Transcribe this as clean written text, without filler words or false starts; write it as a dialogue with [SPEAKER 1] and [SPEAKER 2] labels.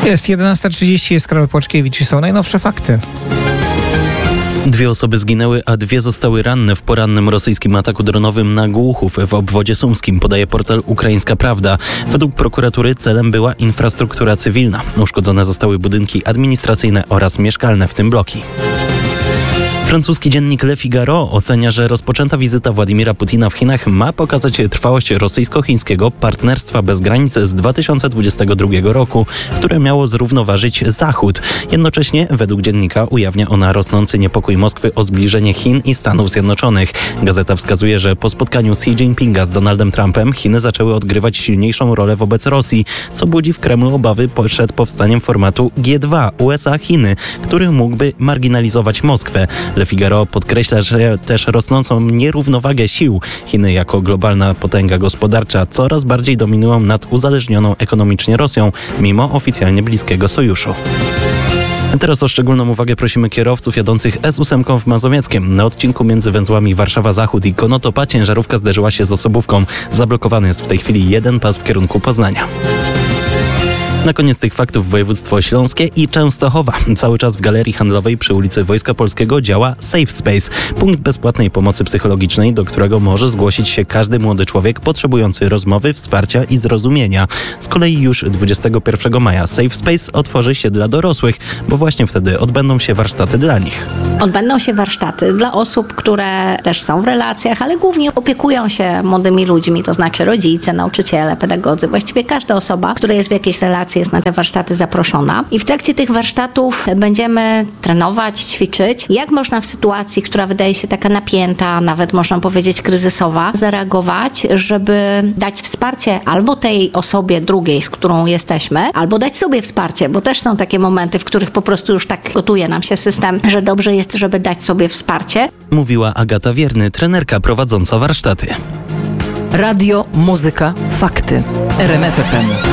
[SPEAKER 1] Jest 11:30, jest Karol Płaczkiewicz i są najnowsze fakty.
[SPEAKER 2] 2 osoby zginęły, a 2 zostały ranne w porannym rosyjskim ataku dronowym na Głuchów w obwodzie sumskim, podaje portal Ukraińska Prawda. Według prokuratury celem była infrastruktura cywilna. Uszkodzone zostały budynki administracyjne oraz mieszkalne, w tym bloki. Francuski dziennik Le Figaro ocenia, że rozpoczęta wizyta Władimira Putina w Chinach ma pokazać trwałość rosyjsko-chińskiego partnerstwa bez granic z 2022 roku, które miało zrównoważyć Zachód. Jednocześnie, według dziennika, ujawnia ona rosnący niepokój Moskwy o zbliżenie Chin i Stanów Zjednoczonych. Gazeta wskazuje, że po spotkaniu Xi Jinpinga z Donaldem Trumpem Chiny zaczęły odgrywać silniejszą rolę wobec Rosji, co budzi w Kremlu obawy przed powstaniem formatu G2 USA-Chiny, który mógłby marginalizować Moskwę. Le Figaro podkreśla, że też rosnącą nierównowagę sił. Chiny jako globalna potęga gospodarcza coraz bardziej dominują nad uzależnioną ekonomicznie Rosją, mimo oficjalnie bliskiego sojuszu. Teraz o szczególną uwagę prosimy kierowców jadących S8 w Mazowieckiem. Na odcinku między węzłami Warszawa-Zachód i Konotopa ciężarówka zderzyła się z osobówką. Zablokowany jest w tej chwili jeden pas w kierunku Poznania. Na koniec tych faktów województwo śląskie i Częstochowa. Cały czas w galerii handlowej przy ulicy Wojska Polskiego działa Safe Space, punkt bezpłatnej pomocy psychologicznej, do którego może zgłosić się każdy młody człowiek potrzebujący rozmowy, wsparcia i zrozumienia. Z kolei już 21 maja Safe Space otworzy się dla dorosłych, bo właśnie wtedy odbędą się warsztaty dla nich.
[SPEAKER 3] Odbędą się warsztaty dla osób, które też są w relacjach, ale głównie opiekują się młodymi ludźmi, to znaczy rodzice, nauczyciele, pedagodzy. Właściwie każda osoba, która jest w jakiejś relacji, jest na te warsztaty zaproszona. I w trakcie tych warsztatów będziemy trenować, ćwiczyć, jak można w sytuacji, która wydaje się taka napięta, nawet można powiedzieć kryzysowa, zareagować, żeby dać wsparcie albo tej osobie drugiej, z którą jesteśmy, albo dać sobie wsparcie, bo też są takie momenty, w których po prostu już tak gotuje nam się system, że dobrze jest, żeby dać sobie wsparcie.
[SPEAKER 2] Mówiła Agata Wierny, trenerka prowadząca warsztaty.
[SPEAKER 4] Radio, muzyka, fakty. RMF FM.